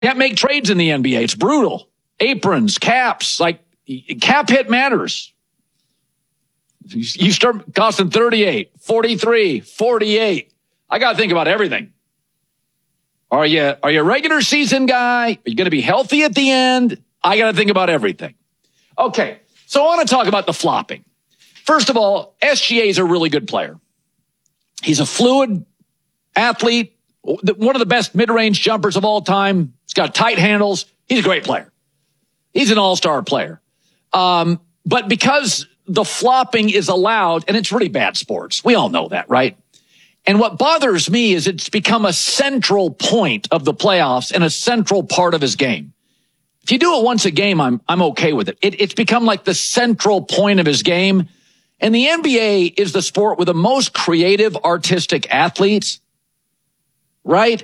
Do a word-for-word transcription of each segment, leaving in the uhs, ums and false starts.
Can't make trades in the N B A. It's brutal. Aprons, caps, like cap hit matters. You start costing thirty-eight, forty-three, forty-eight. I got to think about everything. Are you, are you a regular season guy? Are you going to be healthy at the end? I got to think about everything. Okay. So I want to talk about the flopping. First of all, S G A is a really good player. He's a fluid athlete, one of the best mid-range jumpers of all time. He's got tight handles. He's a great player. He's an all-star player. Um, but because the flopping is allowed, and it's really bad sports. We all know that, right? And what bothers me is it's become a central point of the playoffs and a central part of his game. If you do it once a game, I'm I'm okay with it. it. It's become like the central point of his game. And the N B A is the sport with the most creative, artistic athletes, right?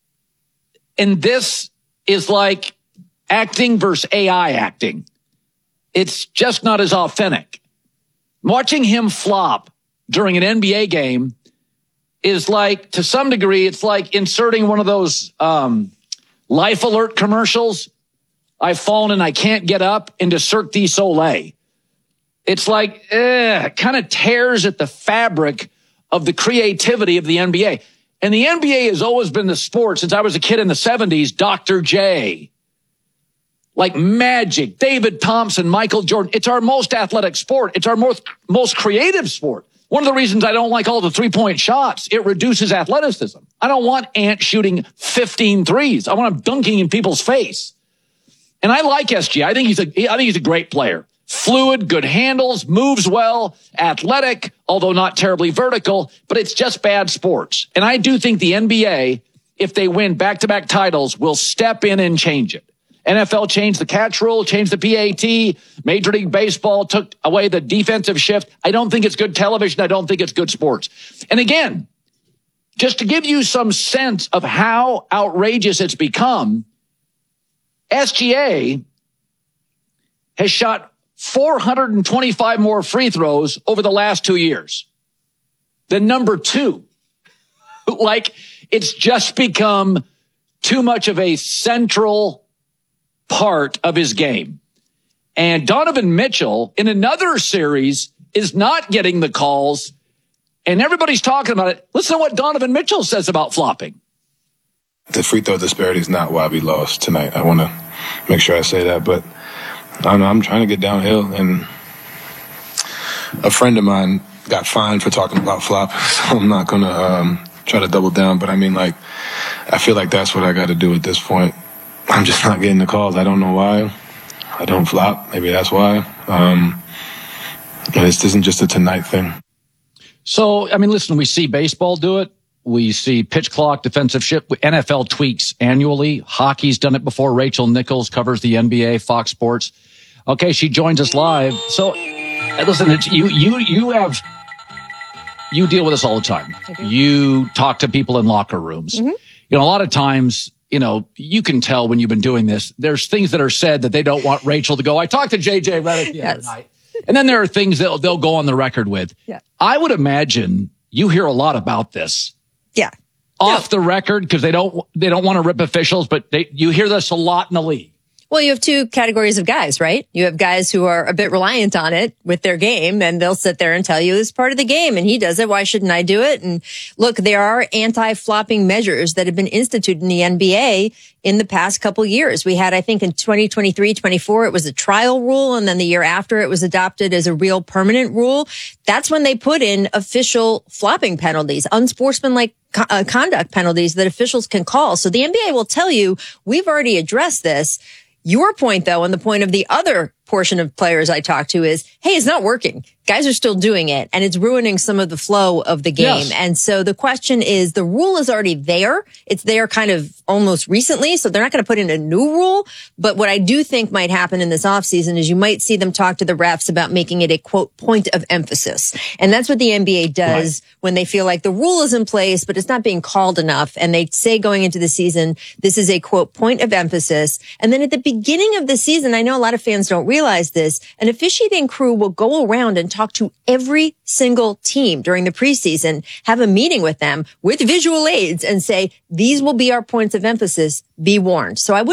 And this is like acting versus A I acting. It's just not as authentic. Watching him flop during an N B A game is like, to some degree, it's like inserting one of those um, Life Alert commercials. I've fallen and I can't get up into Cirque du Soleil. It's like, eh, it kind of tears at the fabric of the creativity of the N B A. And the N B A has always been the sport, since I was a kid in the seventies, Doctor J. Like Magic, David Thompson, Michael Jordan. It's our most athletic sport. It's our most, most creative sport. One of the reasons I don't like all the three-point shots, it reduces athleticism. I don't want Ant shooting fifteen threes. I want him dunking in people's face. And I like S G A. I think he's a, I think he's a great player. Fluid, good handles, moves well, athletic, although not terribly vertical, but it's just bad sports. And I do think the N B A, if they win back-to-back titles, will step in and change it. N F L changed the catch rule, changed the P A T. Major League Baseball took away the defensive shift. I don't think it's good television. I don't think it's good sports. And again, just to give you some sense of how outrageous it's become, S G A has shot four hundred twenty-five more free throws over the last two years than number two. Like, it's just become too much of a central part of his game. And Donovan Mitchell, in another series, is not getting the calls, and everybody's talking about it. Listen to what Donovan Mitchell says about flopping. The free throw disparity is not why we lost tonight. I want to make sure I say that, but I don't know, I'm trying to get downhill, and a friend of mine got fined for talking about flop, so I'm not going to um, try to double down, but I mean, like, I feel like that's what I got to do at this point. I'm just not getting the calls. I don't know why. I don't flop. Maybe that's why. Um, this isn't just a tonight thing. So, I mean, listen, we see baseball do it. We see pitch clock, defensive shift. N F L tweaks annually. Hockey's done it before. Rachel Nichols covers the N B A, Fox Sports. Okay, she joins us live. So, listen, it's, you, you, you have, you deal with this all the time. You talk to people in locker rooms. Mm-hmm. You know, a lot of times, you know, you can tell when you've been doing this, there's things that are said that they don't want Rachel to go. I talked to J J Redick the yes. other night. And then there are things that they'll go on the record with. Yeah. I would imagine you hear a lot about this. Yeah. Off no. the record, because they don't, they don't want to rip officials, but they, you hear this a lot in the league. Well, you have two categories of guys, right? You have guys who are a bit reliant on it with their game, and they'll sit there and tell you it's part of the game, and he does it. Why shouldn't I do it? And look, there are anti-flopping measures that have been instituted in the N B A in the past couple years. We had, I think, in twenty twenty-three twenty-four, it was a trial rule, and then the year after it was adopted as a real permanent rule. That's when they put in official flopping penalties, unsportsmanlike uh, conduct penalties that officials can call. So the N B A will tell you, we've already addressed this. Your point, though, and the point of the other portion of players I talk to is, hey, it's not working. Guys are still doing it, and it's ruining some of the flow of the game. Yes. And so the question is, the rule is already there. It's there kind of almost recently, so they're not going to put in a new rule. But what I do think might happen in this offseason is you might see them talk to the refs about making it a, quote, point of emphasis. And that's what the N B A does right. when they feel like the rule is in place, but it's not being called enough. And they say going into the season, this is a, quote, point of emphasis. And then at the beginning of the season, I know a lot of fans don't realize realize this, an officiating crew will go around and talk to every single team during the preseason, have a meeting with them with visual aids and say, these will be our points of emphasis. Be warned. So I would